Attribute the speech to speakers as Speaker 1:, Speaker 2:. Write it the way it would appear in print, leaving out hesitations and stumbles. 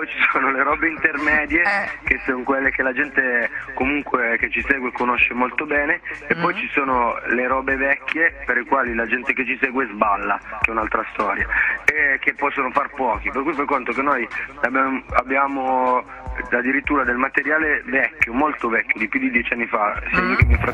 Speaker 1: Poi ci sono le robe intermedie, che sono quelle che la gente comunque che ci segue conosce molto bene, e poi ci sono le robe vecchie per le quali la gente che ci segue sballa, che è un'altra storia, e che possono far pochi, per cui fai conto che noi abbiamo addirittura del materiale vecchio, molto vecchio, di più di 10 anni fa, sia io che mio fratello